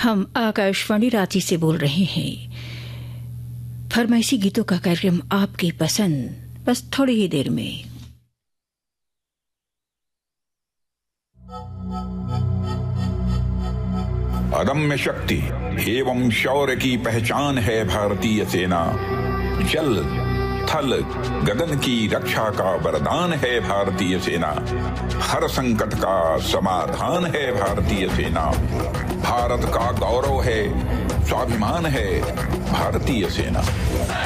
हम आकाशवाणी रांची से बोल रहे हैं। फरमाइशी गीतों का कार्यक्रम आपकी पसंद बस थोड़ी ही देर में। अदम्य शक्ति एवं शौर्य की पहचान है भारतीय सेना। जल थल गगन की रक्षा का वरदान है भारतीय सेना। हर संकट का समाधान है भारतीय सेना। भारत का गौरव है, स्वाभिमान है भारतीय सेना।